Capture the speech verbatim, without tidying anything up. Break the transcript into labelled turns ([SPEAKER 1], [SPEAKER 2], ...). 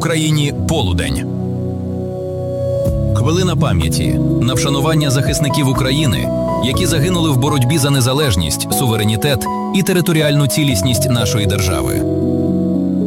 [SPEAKER 1] Україні полудень. Хвилина пам'яті на вшанування захисників України, які загинули в боротьбі за незалежність, суверенітет і територіальну цілісність нашої держави.